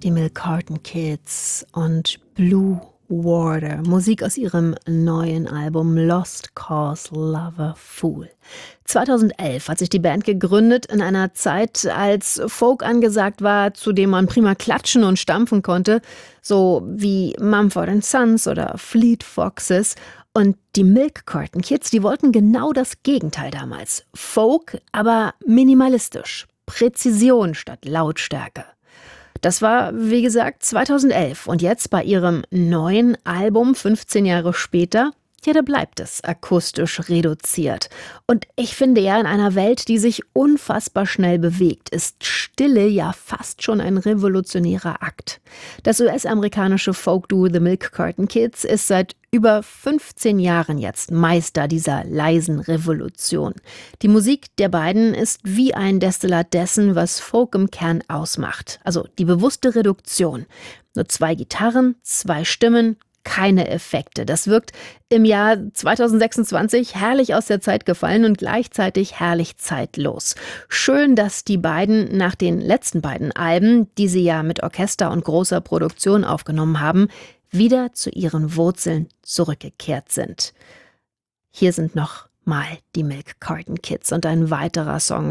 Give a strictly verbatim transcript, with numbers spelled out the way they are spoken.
Die Milk Carton Kids und Blue Water, Musik aus ihrem neuen Album Lost Cause Lover Fool. zweitausendelf hat sich die Band gegründet, in einer Zeit, als Folk angesagt war, zu dem man prima klatschen und stampfen konnte, so wie Mumford and Sons oder Fleet Foxes. Und die Milk Carton Kids, die wollten genau das Gegenteil damals. Folk, aber minimalistisch. Präzision statt Lautstärke. Das war, wie gesagt, zweitausendelf. Und jetzt bei ihrem neuen Album, fünfzehn Jahre später, ja, da bleibt es akustisch reduziert. Und ich finde ja, in einer Welt, die sich unfassbar schnell bewegt, ist Stille ja fast schon ein revolutionärer Akt. Das U S-amerikanische Folk-Duo The Milk Carton Kids ist seit über fünfzehn Jahren jetzt Meister dieser leisen Revolution. Die Musik der beiden ist wie ein Destillat dessen, was Folk im Kern ausmacht. Also die bewusste Reduktion. Nur zwei Gitarren, zwei Stimmen, keine Effekte. Das wirkt im Jahr zweitausendsechsundzwanzig herrlich aus der Zeit gefallen und gleichzeitig herrlich zeitlos. Schön, dass die beiden nach den letzten beiden Alben, die sie ja mit Orchester und großer Produktion aufgenommen haben, wieder zu ihren Wurzeln zurückgekehrt sind. Hier sind noch mal die Milk Carton Kids und ein weiterer Song